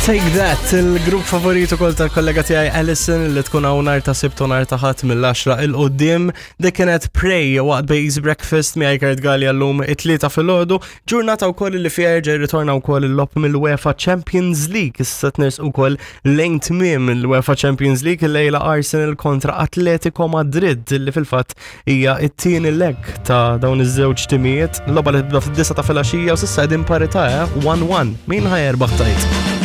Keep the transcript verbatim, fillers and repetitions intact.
Take That, il-grupp favoritu kol tal-kollega tiegħi Alison li tkun hawn nhar ta' Sibt u nhar ta' Ħadd mill-għaxra il qudiem dik kienet Pray waqt Base Breakfast miegħi Gert Galli llum it-tlieta filgħodu, ġurnata wkoll li fiha jerġa' jirritorna wkoll il-lob mill-UEFA Champions League. Issa tnies ukoll lejn tmiem il-UEFA Champions League il-lejla Arsenal kontra Atletico Madrid li fil-fatt hija t-tieni leg ta' dawn iż-żewġ timijiet. L-logħba li tibda fid-disa ta' filgħaxija u s'issa qegħdin parità one one. Min ħajerbaħ tajt?